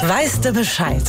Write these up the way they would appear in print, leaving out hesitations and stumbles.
Weißt du Bescheid?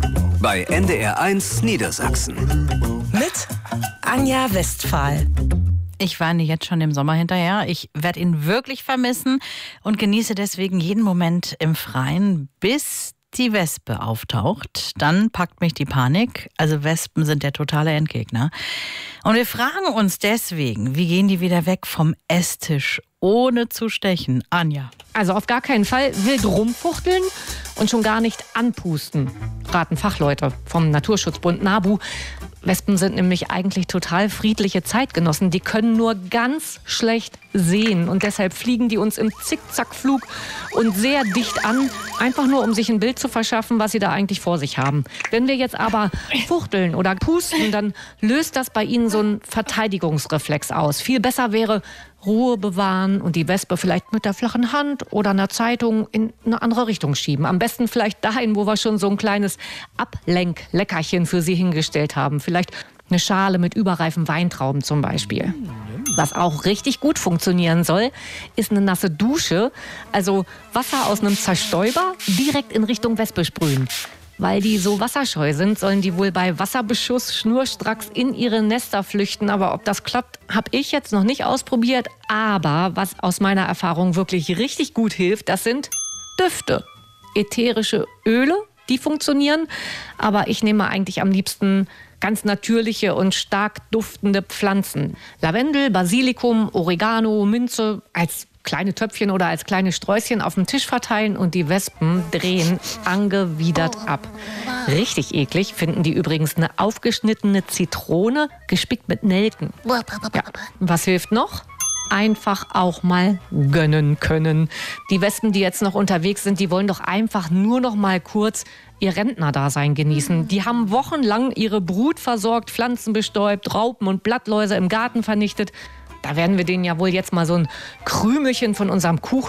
Bei NDR1 Niedersachsen. Mit Anja Westphal. Ich weine jetzt schon dem Sommer hinterher. Ich werde ihn wirklich vermissen und genieße deswegen jeden Moment im Freien, bis die Wespe auftaucht. Dann packt mich die Panik. Also Wespen sind der totale Endgegner. Und wir fragen uns deswegen, wie gehen die wieder weg vom Esstisch, ohne zu stechen? Anja. Also auf gar keinen Fall wild rumfuchteln und schon gar nicht anpusten, raten Fachleute vom Naturschutzbund NABU. Wespen sind nämlich eigentlich total friedliche Zeitgenossen. Die können nur ganz schlecht sehen und deshalb fliegen die uns im Zickzackflug und sehr dicht an, einfach nur um sich ein Bild zu verschaffen, was sie da eigentlich vor sich haben. Wenn wir jetzt aber fuchteln oder pusten, dann löst das bei ihnen so einen Verteidigungsreflex aus. Viel besser wäre, Ruhe bewahren und die Wespe vielleicht mit der flachen Hand oder einer Zeitung in eine andere Richtung schieben. Am besten vielleicht dahin, wo wir schon so ein kleines Ablenkleckerchen für sie hingestellt haben. Vielleicht eine Schale mit überreifen Weintrauben zum Beispiel. Was auch richtig gut funktionieren soll, ist eine nasse Dusche. Also Wasser aus einem Zerstäuber direkt in Richtung Wespe sprühen. Weil die so wasserscheu sind, sollen die wohl bei Wasserbeschuss schnurstracks in ihre Nester flüchten. Aber ob das klappt, habe ich jetzt noch nicht ausprobiert. Aber was aus meiner Erfahrung wirklich richtig gut hilft, das sind Düfte. Ätherische Öle, die funktionieren. Aber ich nehme eigentlich am liebsten ganz natürliche und stark duftende Pflanzen. Lavendel, Basilikum, Oregano, Minze als kleine Töpfchen oder als kleine Sträußchen auf dem Tisch verteilen und die Wespen drehen angewidert ab. Richtig eklig finden die übrigens eine aufgeschnittene Zitrone, gespickt mit Nelken. Ja. Was hilft noch? Einfach auch mal gönnen können. Die Wespen, die jetzt noch unterwegs sind, die wollen doch einfach nur noch mal kurz ihr Rentnerdasein genießen. Die haben wochenlang ihre Brut versorgt, Pflanzen bestäubt, Raupen und Blattläuse im Garten vernichtet. Da werden wir denen ja wohl jetzt mal so ein Krümelchen von unserem Kuchen